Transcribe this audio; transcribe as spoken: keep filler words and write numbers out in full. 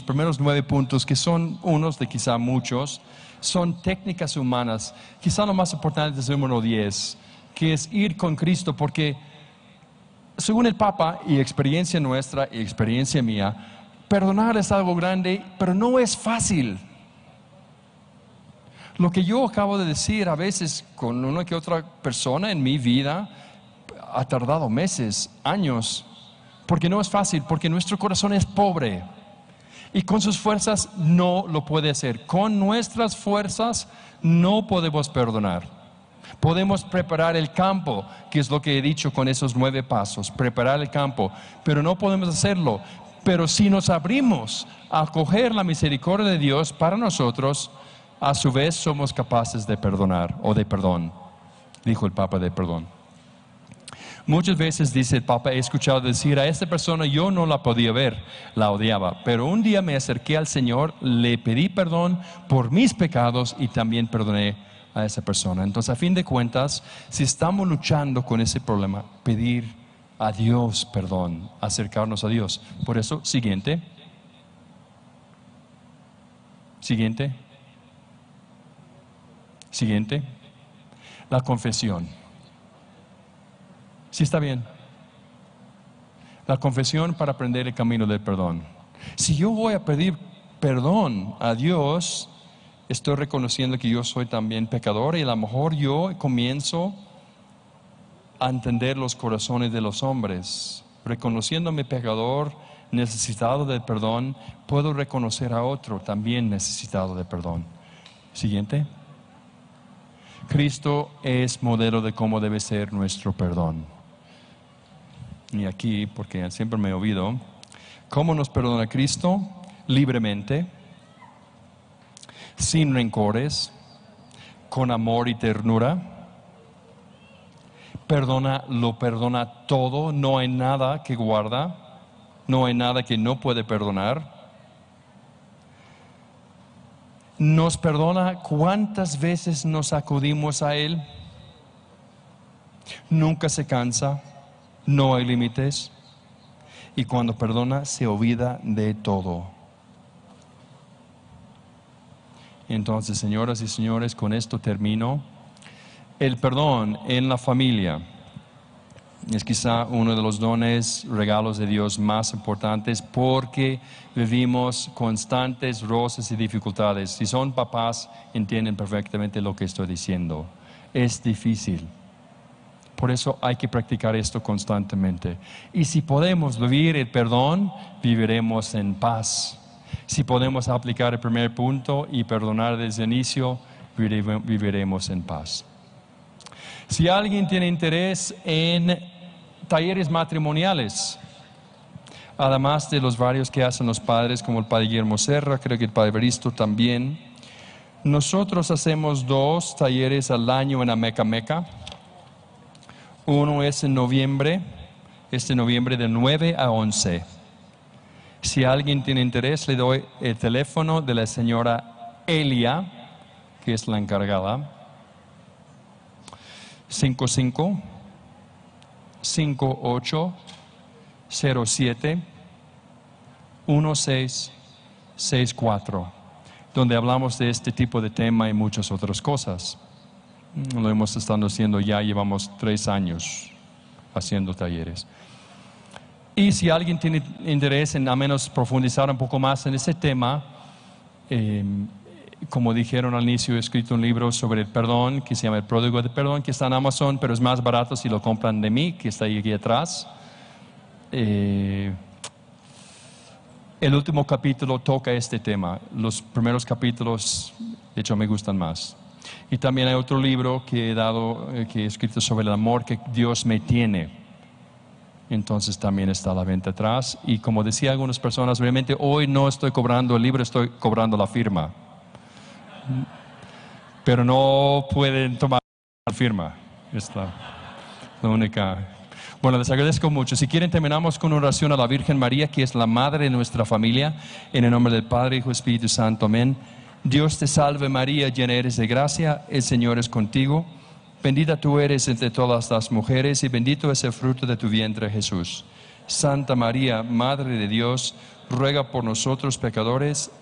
primeros nueve puntos, que son unos de quizá muchos, son técnicas humanas. Quizá lo más importante es el número diez, que es ir con Cristo, porque según el Papa y experiencia nuestra y experiencia mía, perdonar es algo grande, pero no es fácil. Lo que yo acabo de decir a veces con una que otra persona en mi vida ha tardado meses, años, porque no es fácil, porque nuestro corazón es pobre y con sus fuerzas no lo puede hacer. Con nuestras fuerzas no podemos perdonar. Podemos preparar el campo, que es lo que he dicho con esos nueve pasos, preparar el campo, pero no podemos hacerlo. Pero si nos abrimos a acoger la misericordia de Dios para nosotros, a su vez somos capaces de perdonar o de perdón, dijo el Papa de perdón. Muchas veces dice el Papa, he escuchado decir a esta persona, yo no la podía ver, la odiaba, pero un día me acerqué al Señor, le pedí perdón por mis pecados y también perdoné a esa persona. Entonces, a fin de cuentas, si estamos luchando con ese problema, pedir a Dios perdón, acercarnos a Dios. Por eso, siguiente. Siguiente. Siguiente. La confesión. Sí, está bien. La confesión para aprender el camino del perdón. Si yo voy a pedir perdón a Dios, estoy reconociendo que yo soy también pecador y a lo mejor yo comienzo a entender los corazones de los hombres. Reconociéndome pecador, necesitado de perdón, puedo reconocer a otro también necesitado de perdón. Siguiente. Cristo es modelo de cómo debe ser nuestro perdón. Y aquí, porque siempre me he oído, ¿cómo nos perdona Cristo? Libremente, sin rencores, con amor y ternura. Perdona, lo perdona todo, no hay nada que guarda, no hay nada que no puede perdonar. Nos perdona cuántas veces nos acudimos a Él. Nunca se cansa, no hay límites. Y cuando perdona, se olvida de todo. Entonces, señoras y señores, con esto termino. El perdón en la familia es quizá uno de los dones, regalos de Dios más importantes, porque vivimos constantes roces y dificultades. Si son papás, entienden perfectamente lo que estoy diciendo. Es difícil. Por eso hay que practicar esto constantemente. Y si podemos vivir el perdón, viviremos en paz. Si podemos aplicar el primer punto y perdonar desde el inicio, viviremos en paz. Si alguien tiene interés en talleres matrimoniales, además de los varios que hacen los padres, como el padre Guillermo Serra, creo que el padre Beristo también, nosotros hacemos dos talleres al año en Ameca Meca. Uno es en noviembre, este noviembre de nueve a once. Si alguien tiene interés, le doy el teléfono de la señora Elia, que es la encargada. cinco cinco, cinco ocho, cero siete, uno seis seis cuatro, donde hablamos de este tipo de tema y muchas otras cosas. Lo hemos estado haciendo ya, llevamos tres años haciendo talleres. Y si alguien tiene interés en al menos profundizar un poco más en ese tema, eh, como dijeron al inicio, he escrito un libro sobre el perdón que se llama El Pródigo de Perdón, que está en Amazon, pero es más barato si lo compran de mí, que está ahí aquí atrás. Eh, el último capítulo toca este tema. Los primeros capítulos, de hecho, me gustan más. Y también hay otro libro que he dado, eh, que he escrito sobre el amor que Dios me tiene. Entonces también está a la venta atrás. Y como decía algunas personas, realmente hoy no estoy cobrando el libro, estoy cobrando la firma. Pero no pueden tomar la firma. Es la, la única. Bueno, les agradezco mucho. Si quieren, terminamos con una oración a la Virgen María, que es la madre de nuestra familia. En el nombre del Padre, Hijo y Espíritu Santo. Amén. Dios te salve María, llena eres de gracia, el Señor es contigo. Bendita tú eres entre todas las mujeres y bendito es el fruto de tu vientre, Jesús. Santa María, Madre de Dios, ruega por nosotros pecadores,